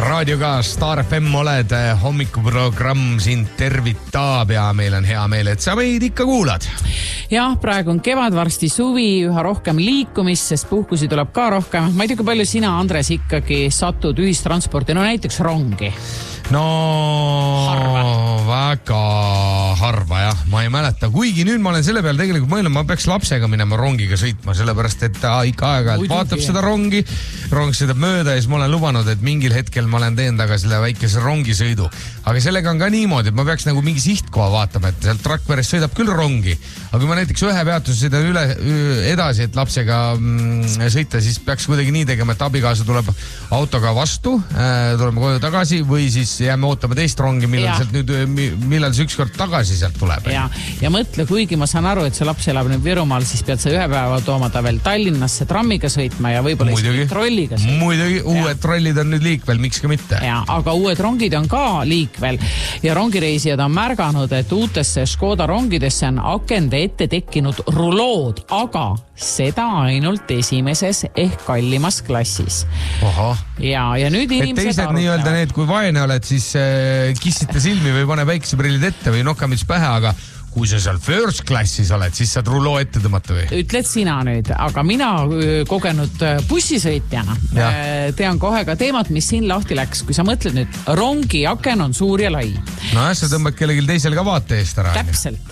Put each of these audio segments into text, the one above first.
raadioga Star FM oled, hommikuprogramm sind tervitab ja meil on hea meel, et sa meid ikka kuulad. Jah, praegu on kevad, varsti suvi, üha rohkem liikumist, sest puhkusi tuleb ka rohkem. Ma ei tea, kui palju sina, Andres, ikkagi satud ühistransporti, no näiteks rongi. No väga harva jah, ma ei mäleta, kuigi nüüd ma olen selle peale tegelikult mõelnud, ma peaks lapsega minema rongiga sõitma, sellepärast et ta ikka aeg-ajalt vaatab seda rongi, rong sõidab mööda ja siis ma olen lubanud, et mingil hetkel ma olen teinud aga selle väikese rongisõidu. Aga sellega on ka niimoodi, et ma peaks nagu mingi sihtkoha vaatama, et sealt Rakverest sõidab küll rongi, aga kui ma näiteks ühe peatuse sõidan üle edasi, et lapsega sõita, siis peaks kuidagi nii tegema, et abikaasa tuleb autoga vastu, tuleme koju tagasi või siis jääme ootama teist rongi, millal see ükskord tagasi sealt tuleb. Ja mõtle, kuigi ma saan aru, et see laps elab nüüd Virumaal, siis pead sa ühe päeva tooma ta veel Tallinnasse trammiga sõitma ja võib-olla isegi trolliga sõitma. Muidugi, uued trollid on nüüd liikvel, miks ka mitte. Aga uued rongid on ka liikvel ja rongireisijad on märganud, et uutesse Škoda rongidesse on akende ette tekkinud rulood, aga seda ainult esimeses ehk kallimas klassis. Oho. Ja nüüd inimesed teised nii-öelda need, kui vaene oled, siis kissite silmi või pane päikseprillid ette või nokamits pähe, aga kui sa seal first classis oled, siis saad ruloo ette tõmmata või? Ütled sina nüüd, aga mina kogenud bussisõitjana tean kohe ka teemat, mis siin lahti läks. Kui sa mõtled nüüd, rongi aken on suur ja lai. No sa tõmbad kellelgi teisel ka vaate eest ära. Täpselt.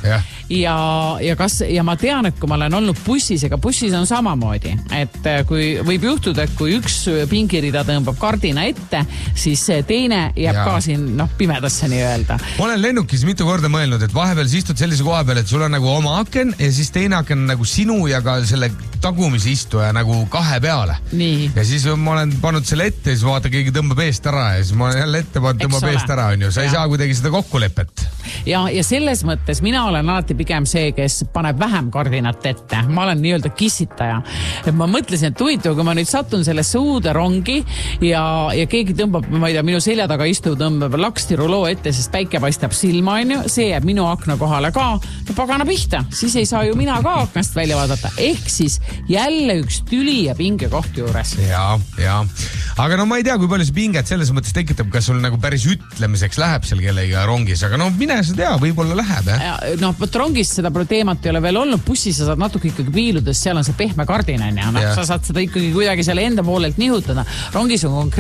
Ja ma tean, et kui ma olen olnud bussis, ega bussis on samamoodi, et kui võib juhtuda, et kui üks pingirida tõmbab kardina ette, siis teine jääb ka siin pimedasse nii öelda. Ma olen lennukis mitu korda mõelnud, et vahepeal sa istud sellise koha peal, et sul on nagu oma aken ja siis teine aken nagu sinu ja ka selle tagumise istuja nagu kahe peale. Nii. Ja siis ma olen pannud selle ette ja siis vaata, keegi tõmbab eest ära ja siis ma olen jälle ette pannud, tõmbab eest ära, on ju. Sa ei saa kuidagi seda kokkulepet. Ja selles mõttes mina olen alati pigem see, kes paneb vähem kardinat ette. Ma olen nii-öelda kissitaja. Ma mõtlesin, et huvitav, kui ma nüüd satun sellesse uude rongi ja keegi tõmbab, ma ei tea, minu selja taga istuv tõmbab laksti ruloo ette, sest päike paistab silma, on ju. See jääb minu akna kohale ka. No pagana pihta, siis ei saa ju mina ka aknast välja vaadata. Ehk siis jälle üks tüli ja pinge koht juures. Ja. Aga no ma ei tea, kui palju see pinget selles mõttes tekitab, kas sul nagu päris ütlemiseks läheb seal kellega rongis, aga no mine sa tea, võib-olla läheb, No rongis seda teemat ei ole veel olnud, bussis sa saad natuke ikkagi piiludes, seal on see pehme kardin, ja sa saad seda ikkagi kuidagi selle enda poolelt nihutada. Rongis on